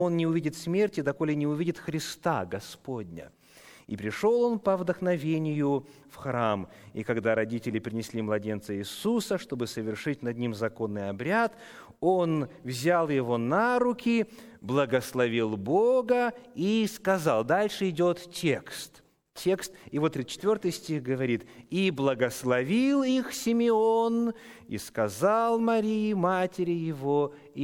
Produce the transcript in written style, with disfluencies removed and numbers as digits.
он не увидит смерти, доколе не увидит Христа Господня». И пришел он по вдохновению в храм. И когда родители принесли младенца Иисуса, чтобы совершить над ним законный обряд, он взял его на руки, благословил Бога и сказал. Дальше идет текст. И вот 34 стих говорит: «И благословил их Симеон, и сказал Марии, матери его,